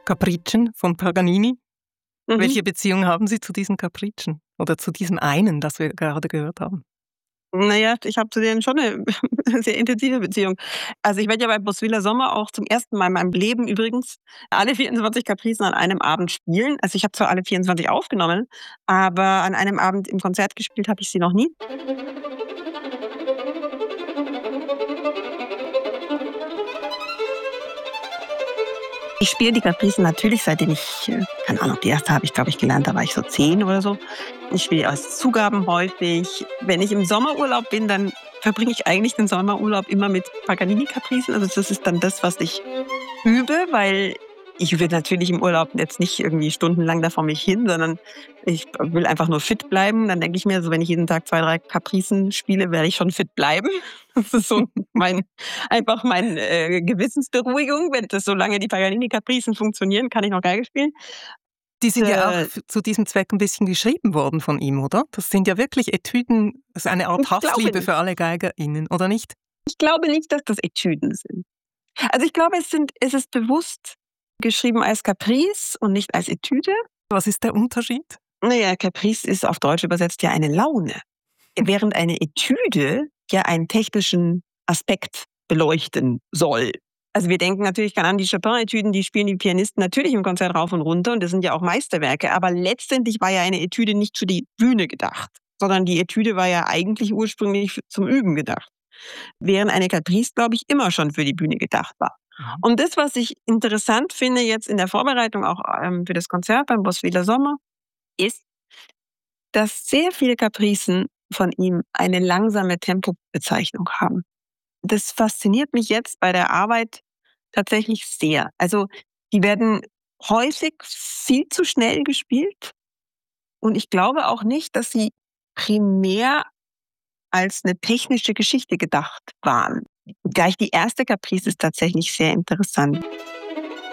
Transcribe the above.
Capricci von Paganini. Mhm. Welche Beziehung haben Sie zu diesen Capricci? Oder zu diesem einen, das wir gerade gehört haben? Naja, ich habe zu denen schon eine sehr intensive Beziehung. Also, ich werde ja bei Boswiller Sommer auch zum ersten Mal in meinem Leben übrigens alle 24 Capricen an einem Abend spielen. Also, ich habe zwar alle 24 aufgenommen, aber an einem Abend im Konzert gespielt habe ich sie noch nie. Ich spiele die Capricen natürlich, seitdem ich, keine Ahnung, die erste habe ich, glaube ich, gelernt, da war ich so 10 oder so. Ich spiele als Zugaben häufig. Wenn ich im Sommerurlaub bin, dann verbringe ich eigentlich den Sommerurlaub immer mit Paganini-Capricen. Also das ist dann das, was ich übe, weil ich übe natürlich im Urlaub jetzt nicht irgendwie stundenlang da vor mich hin, sondern ich will einfach nur fit bleiben. Dann denke ich mir, so wenn ich jeden Tag 2, 3 Capricen spiele, werde ich schon fit bleiben. Das ist so meine Gewissensberuhigung. Wenn das solange die Paganini-Capricen funktionieren, kann ich noch Geige spielen. Die sind ja auch Äh, zu diesem Zweck ein bisschen geschrieben worden von ihm, oder? Das sind ja wirklich Etüden, das ist eine Art Ich glaube Hassliebe nicht. für alle GeigerInnen, oder nicht? Ich glaube nicht, dass das Etüden sind. Also ich glaube, es ist bewusst geschrieben als Caprice und nicht als Etüde. Was ist der Unterschied? Naja, Caprice ist auf Deutsch übersetzt ja eine Laune, während eine Etüde ja einen technischen Aspekt beleuchten soll. Also wir denken natürlich an die Chopin-Etüden, die spielen die Pianisten natürlich im Konzert rauf und runter und das sind ja auch Meisterwerke, aber letztendlich war ja eine Etüde nicht für die Bühne gedacht, sondern die Etüde war ja eigentlich ursprünglich zum Üben gedacht, während eine Caprice, glaube ich, immer schon für die Bühne gedacht war. Mhm. Und das, was ich interessant finde jetzt in der Vorbereitung auch für das Konzert beim Boswiller Sommer, ist, dass sehr viele Capricen von ihm eine langsame Tempobezeichnung haben. Das fasziniert mich jetzt bei der Arbeit tatsächlich sehr. Also, die werden häufig viel zu schnell gespielt und ich glaube auch nicht, dass sie primär als eine technische Geschichte gedacht waren. Gleich die erste Caprice ist tatsächlich sehr interessant.